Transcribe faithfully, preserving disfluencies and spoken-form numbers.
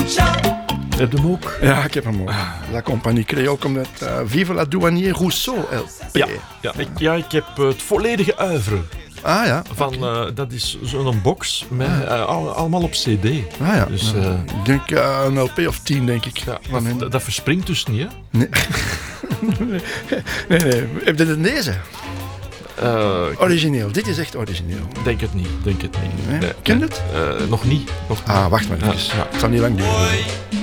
Heb je hem ook? Ja, ik heb hem ook. La Compagnie Creole komt uit uh, Vive la Douanier Rousseau L P. Ja, ja, ik, ja, ik heb uh, het volledige uivre. Ah ja. Van, uh, dat is zo'n box met uh, al, allemaal op cd. Ah ja. Dus, uh, ik denk uh, een L P of tien, denk ik. Ja, dat, dat, dat verspringt dus niet, hè? Nee. nee, nee. Heb je het deze? Uh, origineel. Dit is echt origineel. Denk het niet. Denk het niet. Nee? Nee, Ken je nee. het? Uh, nog niet. Nog niet. Ah, wacht maar even. Ja. Het zal niet lang duren.